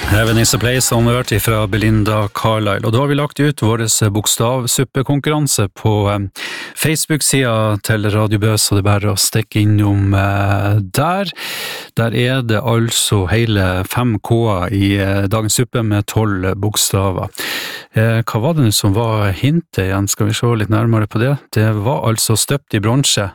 Heaven is a place on earth fra Belinda Carlisle, og da har vi lagt ut vår bokstavsuppekonkurranse på Facebook-sida til Radio Bøs, og det bare å stikke innom der. Der det altså hele 5 K-er i dagens suppe med 12 bokstaver. Hva var det som var hintet igjen? Skal vi se litt nærmere på det? Det var altså støpt i bronse.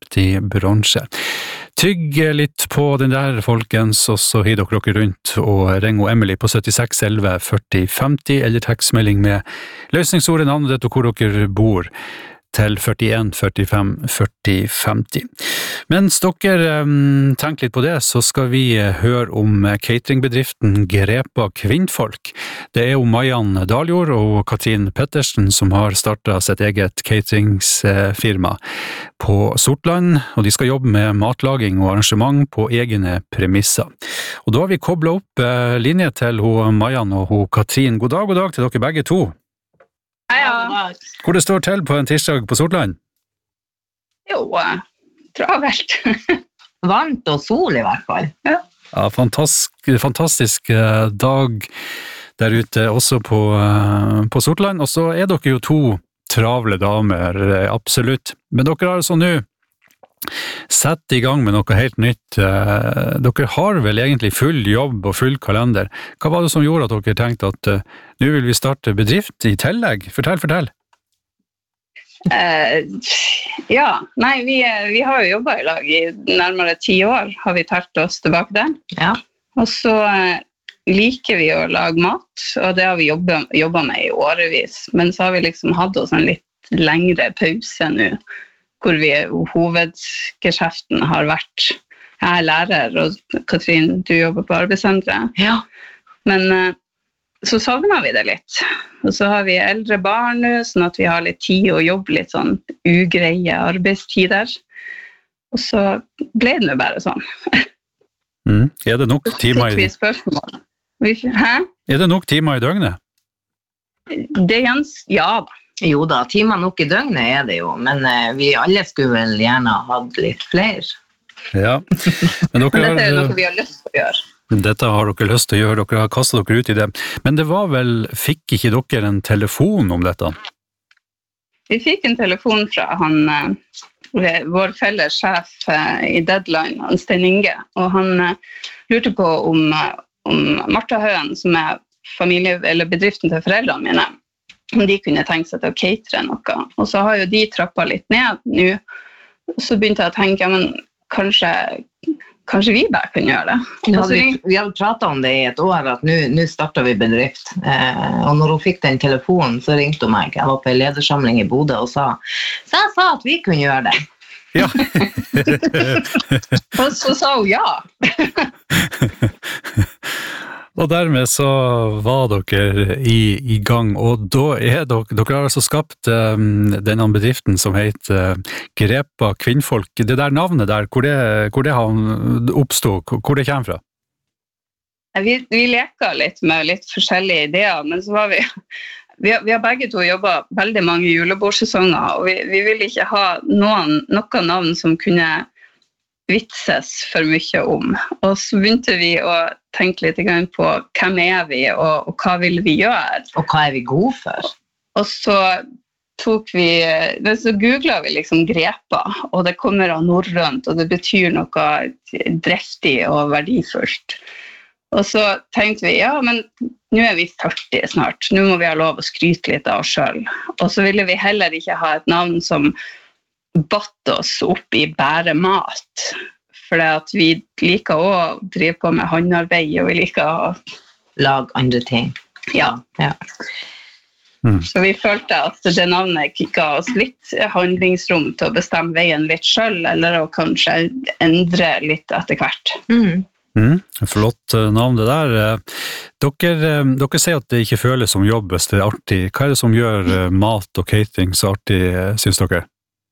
Tygg litt på den der, folkens, og så hiver dere rundt og ringer Emily på 76 11 40 50, eller tekstmelding med løsningsordet, navnet og hvor dere bor, til 41 45 40 50. Mens dere tenker litt på det, så skal vi høre om cateringbedriften Grepa Kvinnfolk. Det jo Marian Daljord og Katrin Pettersen som har startet sitt eget cateringsfirma på Sortland, og de skal jobbe med matlaging og arrangement på egne premisser. Og da har vi koblet opp linje til Marian og Katrin. God dag til dere begge to. Ja. Hvor det står til på en tirsdag på Sortland? Jo, travelt. Varmt og sol i hvert fall. Ja, fantastisk dag der ute også på Sortland. Og så dere jo 2 travle damer, absolutt. Men dere har altså nå sett i gang med noe helt nytt. Dere har vel egentlig full jobb og full kalender. Hva var det som gjorde at dere tenkte at nå vil vi starte bedrift i tillegg? Fortell. Ja, nei, vi har jo jobbet i lag i nærmere 10 år, har vi talt oss tilbake der. Ja. Og så liker vi å lage mat, og det har vi jobbet med i årevis. Men så har vi liksom hatt oss en litt lengre pause nå, hvor hovedgeskjeften har vært. Jeg lærer, og Katrin, du jobber på arbeidssenteret. Ja. Men så savner vi det litt. Og så har vi eldre barn nå, sånn at vi har litt tid å jobbe litt sånn ugreie arbeidstider. Og så ble det bare sånn. Det nok timer i... Hæ? Det nok timer i døgnet? Ja da. Jo da, timer nok i døgnet det jo, men vi alle skulle vel gjerne ha hatt litt flere. Ja, men dere dette noe vi har lyst til å gjøre. Dette har dere lyst til å gjøre, dere har kastet dere ut i det. Men det var vel, fikk ikke dere en telefon om dette? Vi fikk en telefon fra vår felles sjef i Deadline, Stein Inge, og han lurte på om Martha Høen, som bedriften til foreldrene mine, om de kunne tenke seg til å catere noe. Og så har jo de trappet litt ned nå. Og så begynte jeg å tenke, men kanskje vi bare kan gjøre det. Vi hadde pratet om det i et år, at nå starter vi bedrift. Og når hun fikk den telefonen, så ringte hun meg. Jeg var på en ledersamling i Bodø og sa at vi kunne gjøre det. Ja. Og så sa hun ja. Og dermed så var dere i gang, og da dere har altså skapt denne bedriften som heter Grepa Kvinnfolk. Det der navnet der, hvor det oppstod, hvor det kommer fra? Vi leker litt med litt forskjellige ideer, men så var vi har begge to jobbet veldig mange julebordsesonger, og vi ville ikke ha noe navn som kunne vitses for mye om. Og så begynte vi å tenke litt på hvem vi, og hva vil vi gjøre. Og hva vi gode for. Og så googlet vi liksom Grepa, og det kommer av norrønt, og det betyr noe driftig og verdifullt. Og så tenkte vi, ja, men nå vi 40 snart, nå må vi ha lov å skryte litt av oss selv. Og så ville vi heller ikke ha et navn som batt oss opp i bare mat, for at vi liker å drive på med håndarbeid, og vi liker å lage andre ting. Ja. Så vi følte at det navnet ga oss litt handlingsrom til å bestemme veien litt selv, eller å kanskje endre litt etter hvert. Flott navn det der. Dere sier at det ikke føles som jobb hvis det artig. Hva det som gjør mat og catering så artig, synes dere?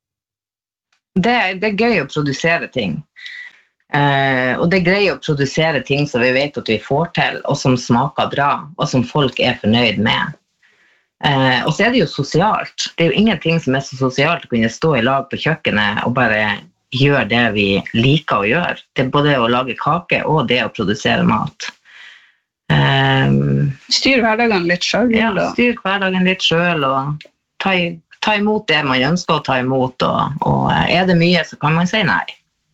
Det gøy å produsere ting. Og det gøy å produsere ting som vi vet at vi får til, og som smaker bra, og som folk fornøyd med. Og så det jo sosialt. Det jo ingenting som så sosialt å kunne stå i lag på kjøkkenet og bare gjøre det vi liker å gjøre. Det både å lage kake og det å produsere mat. Styr hverdagen litt selv. Ja, styr hverdagen litt selv, og ta imot det man ønsker å ta imot, og er det mye, så kan man si nei.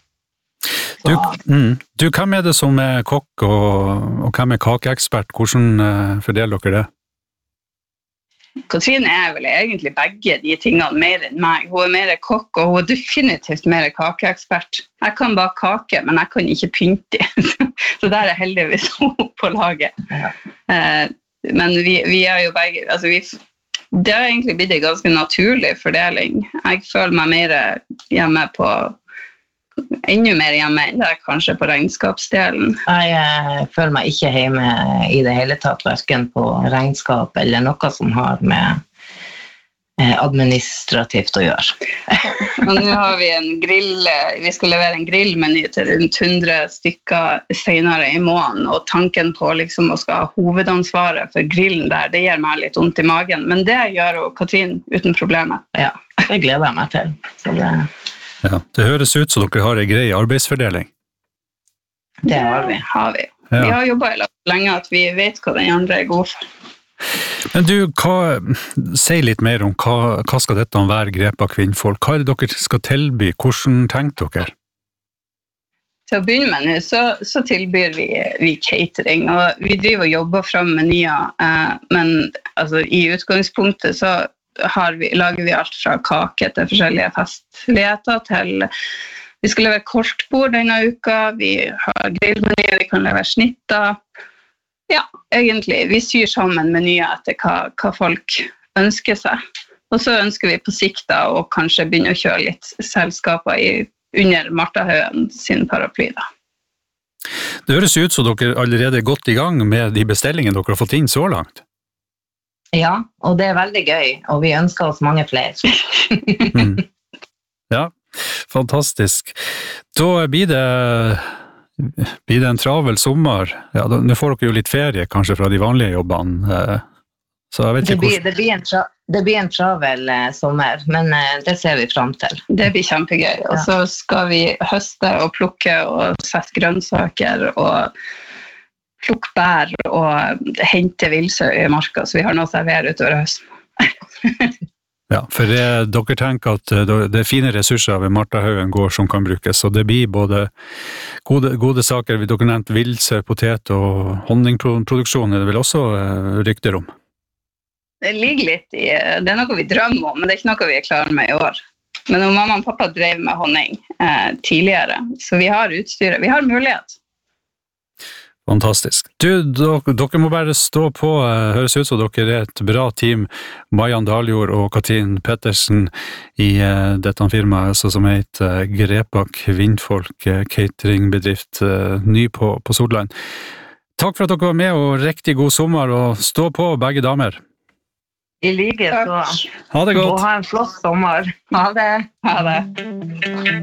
Du, hvem er det som er kokk, og hvem er kakeekspert? Hvordan fordeler dere det? Katrine er vel egentlig begge de tingene mer enn meg. Hun er mer kokk, og hun er definitivt mer kakeekspert. Jeg kan bare kake, men jeg kan ikke pynte. Så der er heldigvis hun på laget. Ja. Men vi er jo begge, altså det har egentlig blitt en ganske naturlig fordeling. Jeg føler meg mer hjemme enda mer hjemme enn det kanskje på regnskapsdelen. Jeg føler meg ikke hjemme i det hele tatt, hverken på regnskap eller noe som har med administrativt å gjøre. Og nå har vi en grill, vi skal levere en grillmeny til rundt 100 stykker senere i måneden, og tanken på liksom å skal ha hovedansvaret for grillen der, det gjør meg litt vondt i magen, men det gjør jo Katrin uten problemer. Ja, det gleder jeg meg til. Så Ja, det høres ut som dere har en grei arbeidsfordeling. Det har vi. Ja. Vi har jobbet lenge at vi vet hva den andre er god for. Men du, si litt mer om hva skal dette være grep av kvinnfolk? Hva er det dere skal tilby? Hvordan tenker dere? Til å begynne med nå, så tilbyr vi catering, og vi driver og jobber frem menyer, men altså, i utgangspunktet så lager vi alt fra kake til forskjellige festligheter til vi skal levere kortbord denne uka, vi har grillmenyer, vi kan levere snitter. Ja, egentlig, vi syr sammen menyer etter hva folk ønsker seg. Og så ønsker vi på sikt da, å kanskje begynne å kjøre litt selskaper under Martha Høen sin paraply da. Det høres ut som dere allerede er godt i gang med de bestillingene dere har fått inn så langt. Ja, og det er veldig gøy, og vi ønsker oss mange flere. Ja, fantastisk. Da blir det en travel sommer. Ja, nå får dere jo litt ferie kanskje fra de vanlige jobbene. Så jeg vet ikke det blir en travel sommer, men det ser vi frem til. Det blir kjempegøy, og så skal vi høste og plukke og sette grønnsaker og plukke bær og hente vilsø i marka, så vi har noe å servere utover høsten. Ja, for dere tenker at det er fine ressurser ved Martha Høen gård som kan brukes, og det blir både gode saker, dere nevnte vilsø, potet og honningproduksjon, det er vel også rykter om? Det ligger litt det er noe vi drømmer om, men det er ikke noe vi er klare med i år. Men mamma og pappa drev med honning tidligere, så vi har utstyret, vi har mulighet. Fantastisk. Du, dere må bare stå på, høres ut som dere er et bra team, Mariann Daljord og Katrin Pettersen i dette firmaet som heter Grepa Kvinnfolk cateringbedrift, ny på Solland. Takk for at dere var med, og riktig god sommer, og stå på begge damer. I like så. Ha det godt. Og ha en flott sommer. Ha det.